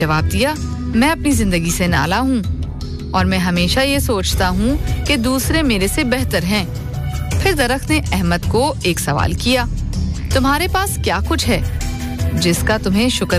जवाब दिया, मैं अपनी जिंदगी से नाला हूँ और मैं हमेशा ये सोचता हूँ कि दूसरे मेरे से बेहतर हैं। फिर दरख्त ने अहमद को एक सवाल किया, तुम्हारे पास क्या कुछ है जिसका तुम्हें शुक्र